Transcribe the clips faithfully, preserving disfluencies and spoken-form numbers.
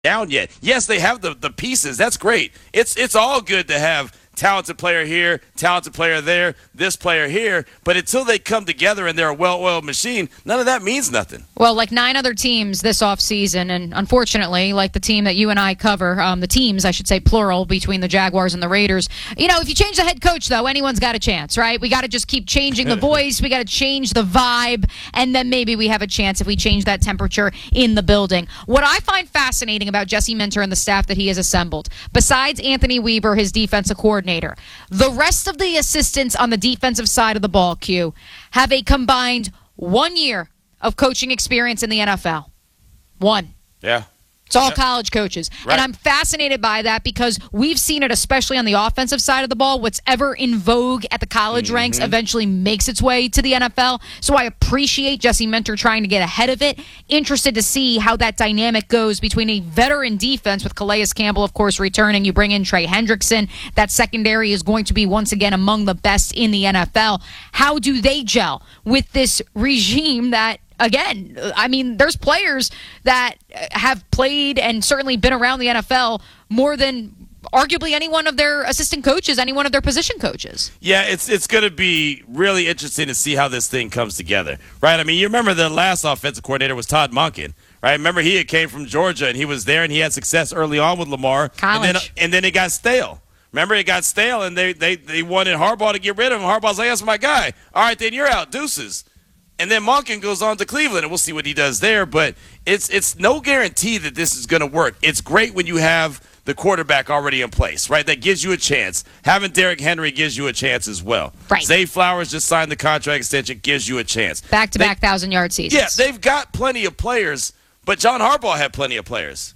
down yet. Yes, they have the, the pieces. That's great. It's it's all good to have talented player here, talented player there, this player here, but until they come together and they're a well-oiled machine, none of that means nothing. Well, like nine other teams this offseason, and unfortunately, like the team that you and I cover, um, the teams, I should say plural, between the Jaguars and the Raiders, you know, if you change the head coach, though, anyone's got a chance, right? We got to just keep changing the voice, we got to change the vibe, and then maybe we have a chance if we change that temperature in the building. What I find fascinating about Jesse Minter and the staff that he has assembled, besides Anthony Weaver, his defensive coordinator, the rest of the assistants on the defensive side of the ball, Q, have a combined one year of coaching experience in the N F L. One. Yeah. It's all yeah. college coaches. Right. And I'm fascinated by that because we've seen it, especially on the offensive side of the ball. What's ever in vogue at the college mm-hmm. ranks eventually makes its way to the N F L. So I appreciate Jesse Minter trying to get ahead of it. Interested to see how that dynamic goes between a veteran defense with Calais Campbell, of course, returning. You bring in Trey Hendrickson. That secondary is going to be, once again, among the best in the N F L. How do they gel with this regime that, again, I mean, there's players that have played and certainly been around the N F L more than arguably any one of their assistant coaches, any one of their position coaches. Yeah, it's it's going to be really interesting to see how this thing comes together, right? I mean, you remember the last offensive coordinator was Todd Monken, right? Remember he had came from Georgia, and he was there, and he had success early on with Lamar. College. And then, and then it got stale. Remember, it got stale, and they, they, they wanted Harbaugh to get rid of him. Harbaugh's like, that's my guy. All right, then you're out. Deuces. And then Monken goes on to Cleveland, and we'll see what he does there. But it's it's no guarantee that this is going to work. It's great when you have the quarterback already in place, right? That gives you a chance. Having Derrick Henry gives you a chance as well. Right. Zay Flowers just signed the contract extension, gives you a chance. Back-to-back thousand-yard seasons. Yeah, they've got plenty of players, but John Harbaugh had plenty of players.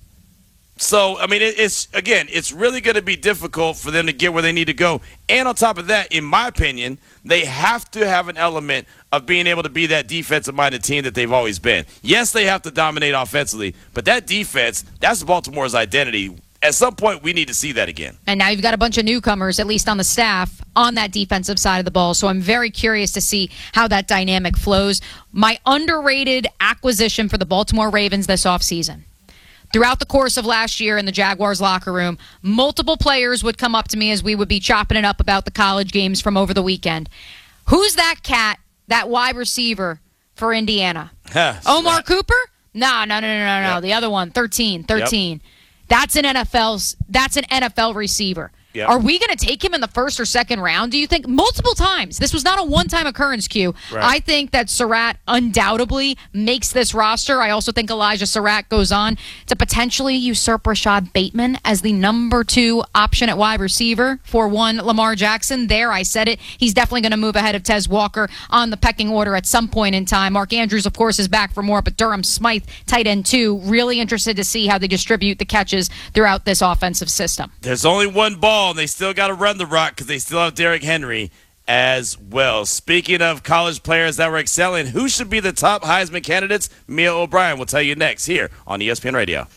So, I mean, it, it's, again, it's really going to be difficult for them to get where they need to go. And on top of that, in my opinion, they have to have an element of being able to be that defensive-minded team that they've always been. Yes, they have to dominate offensively, but that defense, that's Baltimore's identity. At some point, we need to see that again. And now you've got a bunch of newcomers, at least on the staff, on that defensive side of the ball. So I'm very curious to see how that dynamic flows. My underrated acquisition for the Baltimore Ravens this offseason. Throughout the course of last year in the Jaguars locker room, multiple players would come up to me as we would be chopping it up about the college games from over the weekend. Who's that cat, that wide receiver for Indiana? Huh, Omar right. Cooper? No, no, no, no, no, no. Yep. The other one, thirteen, thirteen. Yep. That's an N F L's. That's an N F L receiver. Yep. Are we going to take him in the first or second round, do you think? Multiple times. This was not a one-time occurrence, Q. Right. I think that Surratt undoubtedly makes this roster. I also think Elijah Surratt goes on to potentially usurp Rashad Bateman as the number two option at wide receiver for one Lamar Jackson. There, I said it. He's definitely going to move ahead of Tez Walker on the pecking order at some point in time. Mark Andrews, of course, is back for more, but Durham Smythe, tight end two. Really interested to see how they distribute the catches throughout this offensive system. There's only one ball, and they still got to run the rock because they still have Derrick Henry as well. Speaking of college players that were excelling, who should be the top Heisman candidates? Mia O'Brien will tell you next here on E S P N Radio.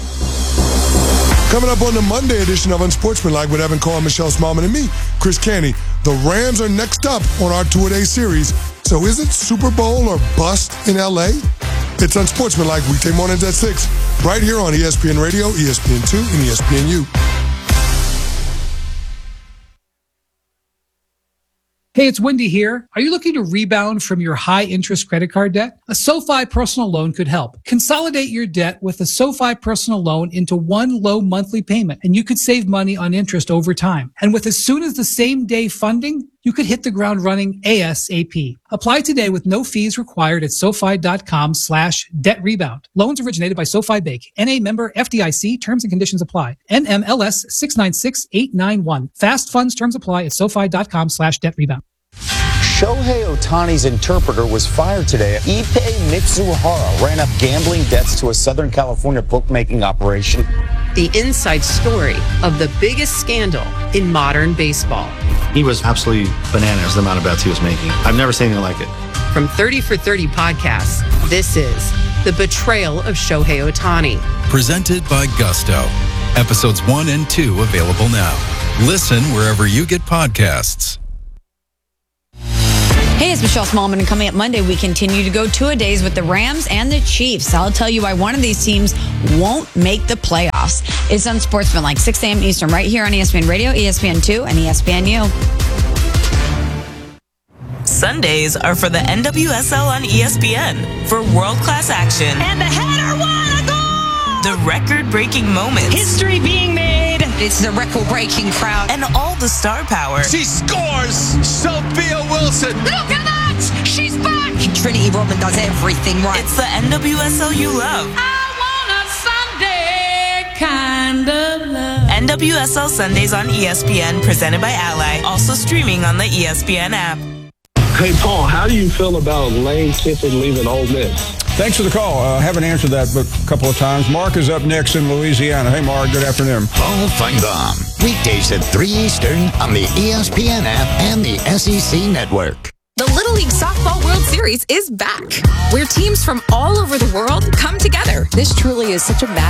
Coming up on the Monday edition of Unsportsmanlike with Evan Carr, Michelle Smallman, and me, Chris Canty. The Rams are next up on our two-a-day series. So is it Super Bowl or bust in L A? It's Unsportsmanlike weekday mornings at six, right here on E S P N Radio, E S P N two, and E S P N U. Hey, it's Wendy here. Are you looking to rebound from your high-interest credit card debt? A SoFi personal loan could help. Consolidate your debt with a SoFi personal loan into one low monthly payment, and you could save money on interest over time. And with as soon as the same day funding, you could hit the ground running ASAP. Apply today with no fees required at SoFi.com slash debt rebound. Loans originated by SoFi Bank. N A member F D I C. Terms and conditions apply. N M L S six nine six eight nine one. Fast funds terms apply at SoFi.com slash debt rebound. Shohei Ohtani's interpreter was fired today. Ippei Mitsuhara ran up gambling debts to a Southern California bookmaking operation. The inside story of the biggest scandal in modern baseball. He was absolutely bananas, the amount of bets he was making. I've never seen anything like it. From thirty for thirty podcasts, this is The Betrayal of Shohei Ohtani. Presented by Gusto. Episodes one and two available now. Listen wherever you get podcasts. Hey, it's Michelle Smallman, and coming up Monday, we continue to go two-a-days with the Rams and the Chiefs. I'll tell you why one of these teams won't make the playoffs. It's Unsportsmanlike, six a.m. Eastern, right here on E S P N Radio, E S P N two, and E S P N U. Sundays are for the N W S L on E S P N for world-class action. And the header won a goal! The record-breaking moments. History being made. It's the record-breaking crowd. And all the star power. She scores! Sophia Wilson! Look at that! She's back! Trinity Rodman does everything right. It's the N W S L you love. I want a Sunday kind of love. N W S L Sundays on E S P N, presented by Ally. Also streaming on the E S P N app. Hey, Paul, how do you feel about Lane Kiffin leaving Ole Miss? Thanks for the call. I uh, haven't answered that but a couple of times. Mark is up next in Louisiana. Hey, Mark, good afternoon. Paul Feinbaum, weekdays at three Eastern on the E S P N app and the S E C Network. The Little League Softball World Series is back, where teams from all over the world come together. This truly is such a match